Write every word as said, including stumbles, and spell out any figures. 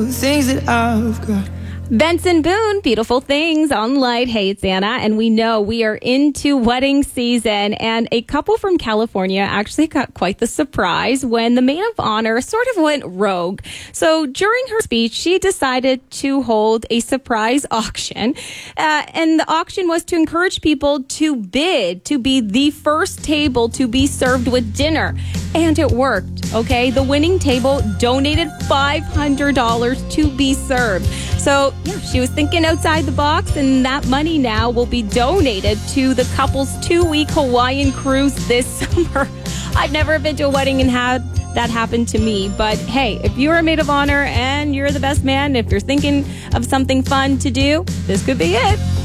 Things that I've got. Benson Boone, Beautiful Things on Light. Hey, it's Anna, and we know we are into wedding season, and a couple from California actually got quite the surprise when the maid of honor sort of went rogue. So during her speech, she decided to hold a surprise auction, uh, and the auction was to encourage people to bid to be the first table to be served with dinner, and it worked, okay? The winning table donated five hundred dollars to be served. So, yeah, she was thinking outside the box, and that money now will be donated to the couple's two-week Hawaiian cruise this summer. I've never been to a wedding and had that happen to me. But, hey, if you're a maid of honor and you're the best man, if you're thinking of something fun to do, this could be it.